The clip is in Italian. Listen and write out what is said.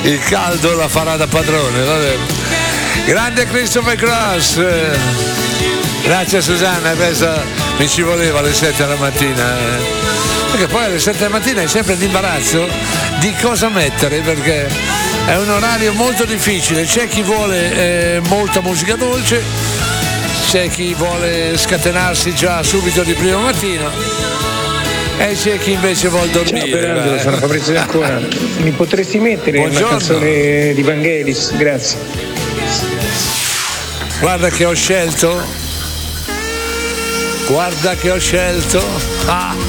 il caldo la farà da padrone, vabbè. Grande Christopher Cross, grazie Susanna, mi ci voleva alle 7 della mattina, perché poi alle 7 della mattina è sempre l'imbarazzo di cosa mettere, perché è un orario molto difficile, c'è chi vuole molta musica dolce, c'è chi vuole scatenarsi già subito di prima mattina e c'è chi invece vuole dormire. Ciao Fernando, sono Fabrizio D'Ancona. Mi potresti mettere Buongiorno. una canzone di Vangelis? Grazie. Guarda che ho scelto.